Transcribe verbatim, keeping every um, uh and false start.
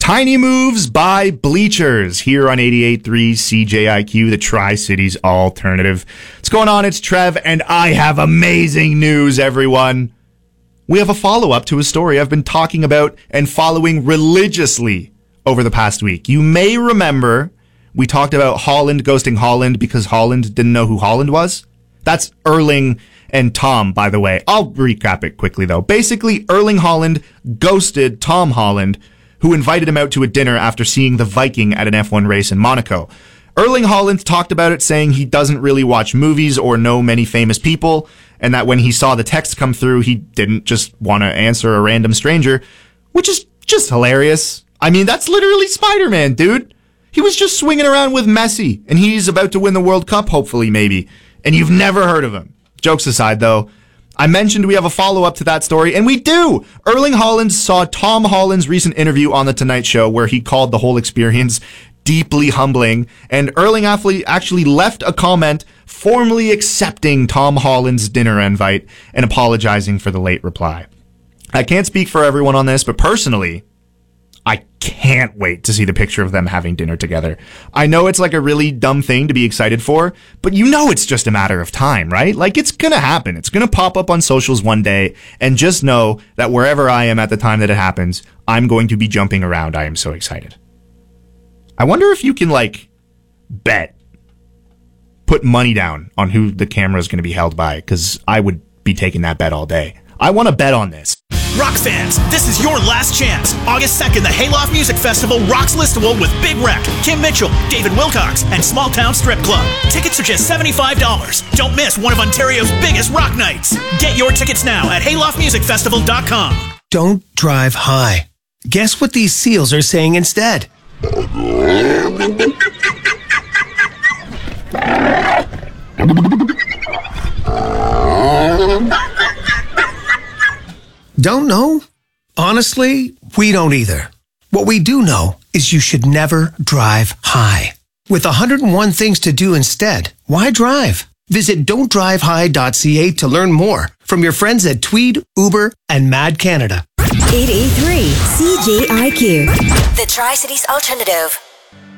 Tiny moves by Bleachers here on eighty-eight point three C J I Q, the Tri-Cities alternative. What's going on? It's Trev, and I have amazing news, everyone. We have a follow-up to a story I've been talking about and following religiously over the past week. You may remember we talked about Holland ghosting Holland because Holland didn't know who Holland was. That's Erling and Tom, by the way. I'll recap it quickly, though. Basically, Erling Haaland ghosted Tom Holland, who invited him out to a dinner after seeing the Viking at an F one race in Monaco. Erling Haaland talked about it, saying he doesn't really watch movies or know many famous people, and that when he saw the text come through, he didn't just want to answer a random stranger, which is just hilarious. I mean, that's literally Spider-Man, dude. He was just swinging around with Messi, and he's about to win the World Cup, hopefully, maybe, and you've never heard of him. Jokes aside, though, I mentioned we have a follow-up to that story, and we do! Erling Haaland saw Tom Holland's recent interview on The Tonight Show, where he called the whole experience deeply humbling, and Erling actually left a comment formally accepting Tom Holland's dinner invite and apologizing for the late reply. I can't speak for everyone on this, but personally, I can't wait to see the picture of them having dinner together. I know it's like a really dumb thing to be excited for, but you know it's just a matter of time, right? Like, it's gonna happen. It's gonna pop up on socials one day, and just know that wherever I am at the time that it happens, I'm going to be jumping around. I am so excited. I wonder if you can, like, bet, put money down on who the camera is going to be held by, because I would be taking that bet all day. I want to bet on this. Rock fans, this is your last chance. August second, the Hayloft Music Festival rocks Listowel with Big Wreck, Kim Mitchell, David Wilcox, and Small Town Strip Club. Tickets are just seventy-five dollars. Don't miss one of Ontario's biggest rock nights. Get your tickets now at hayloft music festival dot com. Don't drive high. Guess what these seals are saying instead? Don't know? Honestly, we don't either. What we do know is you should never drive high. With one hundred one things to do instead, why drive? Visit don't drive high dot c a to learn more from your friends at Tweed, Uber, and Mad Canada. eight eight three C J I Q, the Tri-Cities Alternative.